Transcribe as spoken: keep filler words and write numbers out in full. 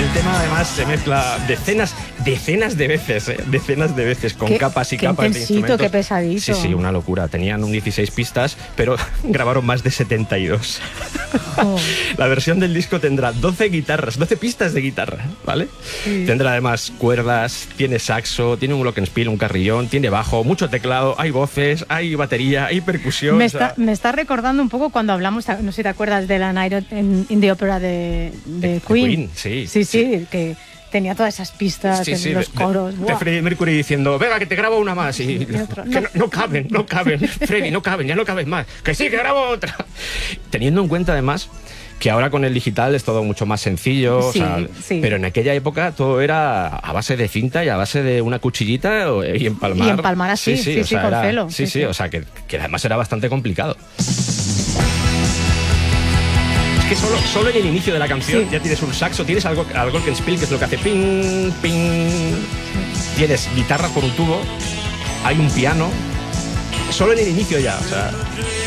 tema además se mezcla decenas, decenas de veces, ¿eh? decenas de veces, con qué, capas y qué capas de intensito, instrumentos. qué pesadito. Sí, sí, una locura. Tenían un dieciséis pistas, pero grabaron más de setenta y dos. Oh. La versión del disco tendrá doce guitarras, doce pistas de guitarra, ¿vale? Sí. Tendrá además cuerdas, tiene saxo, tiene un glockenspiel, un carrillón, tiene bajo, mucho teclado, hay voces, hay batería, hay percusión. Me o sea, está, me está recordando un poco cuando hablamos, no sé si te acuerdas de la Night in, in the Opera de, de de Queen. Queen, sí, sí, sí, sí. que tenía todas esas pistas, Sí, sí, los de, coros. de, de Freddie Mercury diciendo, venga, que te grabo una más. Y, y otro, que no. no, no caben, no caben. Freddie, no caben, ya no caben más. Que sí, que grabo otra. Teniendo en cuenta además que ahora con el digital es todo mucho más sencillo, Sí, o sea, sí. pero en aquella época todo era a base de cinta y a base de una cuchillita y empalmar. Y empalmar así, sí, sí, o sea, con era- celo. Sí, Sí, sí, sí. o sea, que, que además era bastante complicado. Es que solo, solo en el inicio de la canción Sí. ya tienes un saxo, tienes algo, algo glockenspiel, que es lo que hace ping, ping. Tienes guitarra por un tubo, hay un piano, solo en el inicio ya, o sea...